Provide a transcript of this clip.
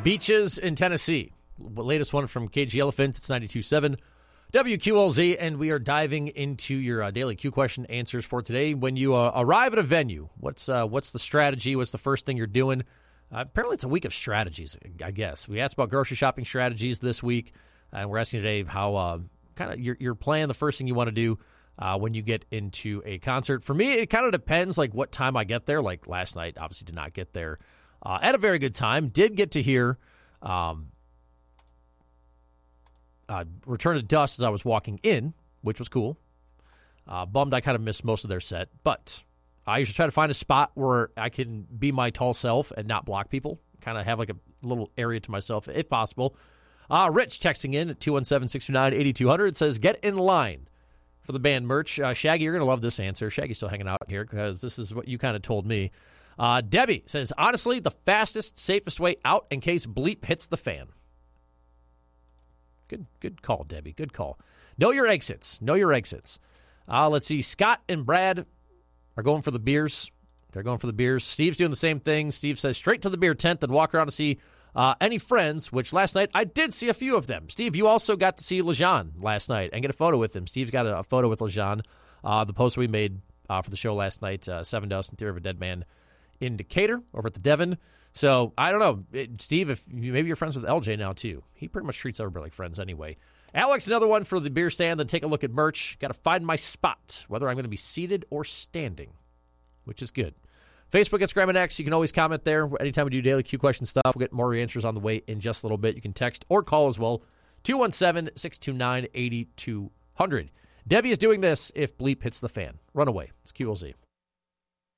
Beaches in Tennessee. The latest one from KG Elephant. It's 92.7 WQLZ, and we are diving into your daily Q question answers for today. When you arrive at a venue, what's the strategy? What's the first thing you're doing? Apparently, it's a week of strategies, I guess. We asked about grocery shopping strategies this week, and we're asking today how kind of your plan, the first thing you want to do when you get into a concert. For me, it kind of depends, like what time I get there. Like last night, obviously did not get there at a very good time. Did get to hear Return to Dust as I was walking in, which was cool. Bummed I kind of missed most of their set, but I usually try to find a spot where I can be my tall self and not block people. Kind of have like a little area to myself if possible. Rich texting in at 217-629-8200 says, get in line for the band merch. Shaggy, you're going to love this answer. Shaggy's still hanging out here because this is what you kind of told me. Debbie says, honestly, the fastest, safest way out in case bleep hits the fan. Good call, Debbie. Good call. Know your exits. Let's see. Scott and Brad are going for the beers. They're going for the beers. Steve's doing the same thing. Steve says straight to the beer tent, then walk around to see any friends, which last night I did see a few of them. Steve, you also got to see Lejean last night and get a photo with him. Steve's got a photo with Lejean. The post we made for the show last night, Seven Dust and Theory of a Dead Man in Decatur over at the Devon. So, I don't know, Steve, if maybe you're friends with LJ now, too. He pretty much treats everybody like friends anyway. Alex, another one for the beer stand, then take a look at merch. Got to find my spot, whether I'm going to be seated or standing, which is good. Facebook at Scram and X. You can always comment there. Anytime we do daily Q question stuff, we'll get more answers on the way in just a little bit. You can text or call as well, 217-629-8200. Debbie is doing this if bleep hits the fan. Run away. It's QLZ.